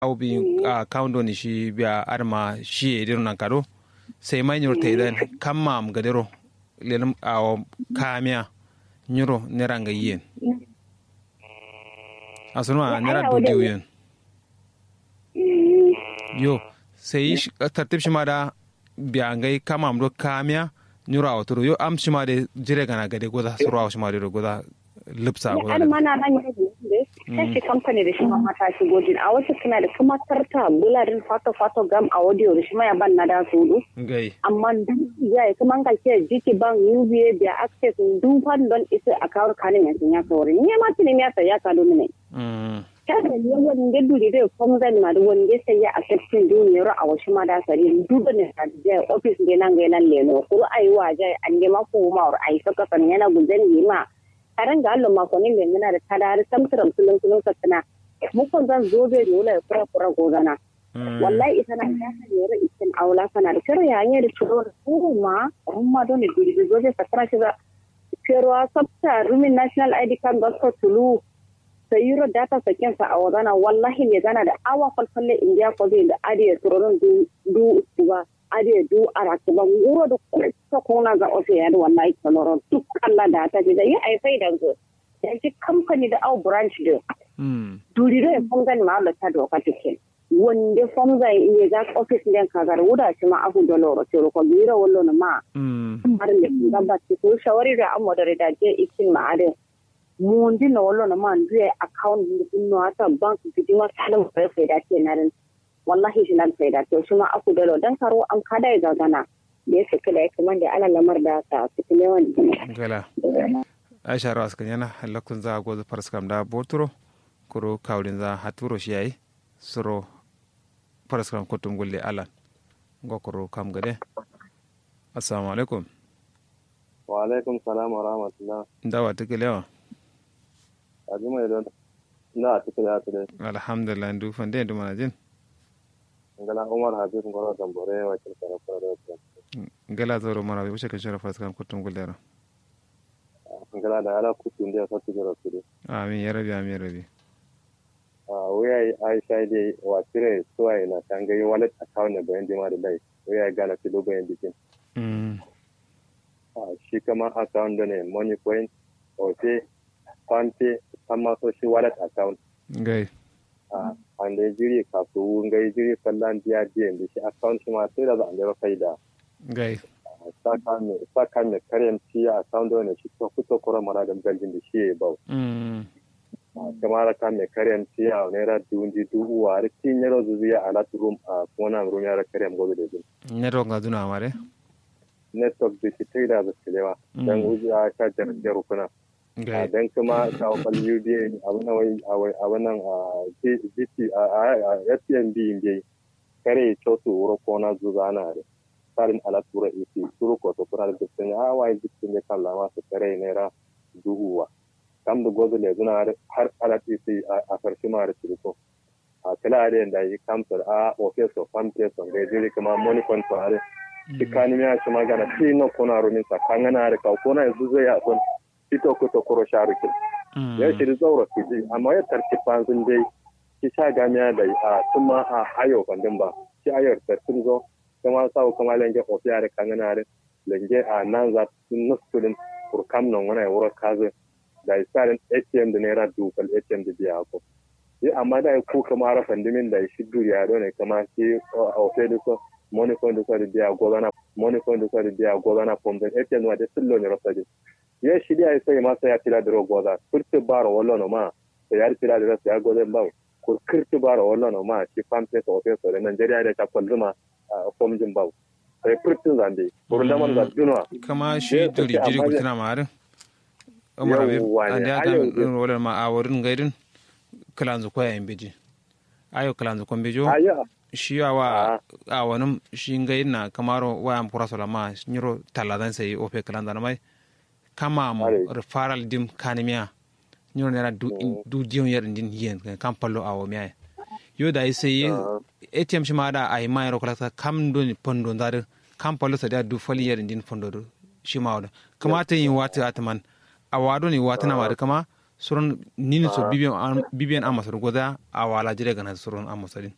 au bi kaundo ni shi biya arma shi e dirna kado sai mai nyur taidan kamma am gadero lelum aw kamia nyuro neranga yen asuna nera dudiu yen yo sai tartib shi ma da biya ngai kama am do kamia nyuro awtoro yo am shi ma de jire gana gade goda suru shi ma de goda lipsa goda an mana nan ne sai company da shi ma mata shi godin a wasu suna da kuma tarta bularin fato gam a audio da shi ma ya ban na da su gai amma duk ya kuma ka ce jiki ban UBA da access duk fan don isa a kawar kanin yanzu ya kawar ne ma tuni ya saya ka don ne kada ne wani da duri da kuma zan ma da wani sai ya access duniyar a wasu ma da sari duk ne da office ne nan ga nan leno ko ai waje an ne ma ko ma ai saka san yana gudun yi ma karan ga Allah makonin da yana da tadari samtaram sulun sakana mukon zan zo bai da wala fura gozana wallahi ita na ta yare ikin aula kana da kare yayin da ciro kuma amma don duri zo bai sakara shi ga kero sabta rumin national id card ba ko tulu sayiro data sakin sa awazana wallahi ne gana da awa falfalle india ko bai da adiya turon du uba ade du araki ba nguro da ko kona ga ofe ya wallahi kaloro duk Allah da ta da yi ai faida go yanzu company da au branch da duri da fungan ma Allah ta doka take wanda fonga ne ga office din ka ga wuda shi ma abu da loro to ko gira wallo na ma har ne ga ba ko shawari da amma da je ikin ma ade mun din wallo na ma ndu account din no ata bank din ma salan faida ke narin wallahi shi nan faida to shi ma aku dalo dan karo an kada ya gana da yake kada yake man da ala lamar da ta cikin yawan gala aisha ras kanyana halakun za go farskam da boturo kuro kawlin za haturo shi yayi suro farskam kutum gulle alan go kuro kam gade assalamu alaikum wa alaikum salam wa rahmatullah dawa take lewa ajuma idan na take da take alhamdulillah ndu fande ndu manajin ngala Umar Habib ngoro tambore wa kin kana fara ngala zoro mara bi shaka shara faskan kutum gullera ngala da ala kutum dia satu jero tiri amin ya rabi we ai sai dai wa tire so ai na tanga yi wallet account ne bayan dima da dai we ai gala kilo bayan dikin shi kama account ne money point o te pante amma so shi wallet account gai an da jiri kasu ngai jiri fallan dia dia da shi account ma sai da an da faida gai saka ne karen ci account ne shi to kuto kora mara da galjin da shi ya bau kamar ka ne karen ci a ne ra dundi du wa ri tin ne rozu ya ala turum a kona rum ya karen gobe da din ne ro ga duna mare network da shi tai da zakilewa dan uji a ka jaru kuna dan kuma kawo kwalliyu biye abunan GT a SPNB biye kare cosu wuro kona zuga na da tsarin alatura isi turu ko to kuna da dukkan ya wai dukkan ya kalla masu kare naira duhuwa kam da gozo le zuna har alati isi a karshe ma da turko a kala da yi kamsar a office of farm person ga jiri kuma money control dukkan ya ci magana shi no kona rumin sa kan na da kona yanzu zai ya son ito ko to koro sharuki ya shi da zaura kiji amma ya tarki fanzun dai ki sha gamiya da a kuma a ayo kandin ba ki ayar tarkin zo kuma sau kuma lenge ofiya da kangana da lenge a nan za su nustulin kurkam nan wani wuro kaze da isarin ATM da naira dukal ATM da biya ko amma da ku kuma ra fandimin da shi duriya do ne kuma ki ofiya da ko money point da biya gobana pombe ATM wa da sullo ne rosadi ya shirya ya sai masa ya tira da rogoza kurti baro wallo no ma ya tira da ya gozen ba kur kurti baro wallo no ma ki pampe to ofe so Nigeria da ta kwalzuma komjin ba sai kurtin zande kur da man da dunwa kama shi duri jiri kutina marin umar abi anda ga wallo ma a wurin gaidin kalanzu ko ya imbeji ayo kalanzu ko bejo shi yawa a wani shi gaidin na kamaro wa am purasola ma nyiro taladan sai ofe kalanda na mai kama mo referral dim kanimia nyo nera du dion yer din yen kan pallo awo miya yo da sai ATM shi ma da ai mai ro kala kam do ni pondo ndar kan pallo sa da du fali yer din pondo shi ma wada kama ta yin wata atman awado ni wata na wada kama surun nini so bibian amasar goda awala jire gana surun amasarin